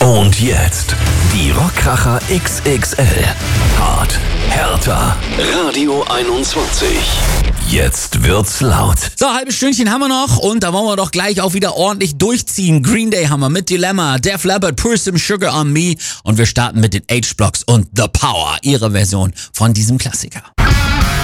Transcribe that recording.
Und jetzt die Rockkracher XXL. Hart, härter. Radio 21. Jetzt wird's laut. So, halbes Stündchen haben wir noch und da wollen wir doch gleich auch wieder ordentlich durchziehen. Green Day haben wir mit Dilemma, Def Leppard, Pour Some Sugar on Me und wir starten mit den H-Blocks und The Power, ihre Version von diesem Klassiker.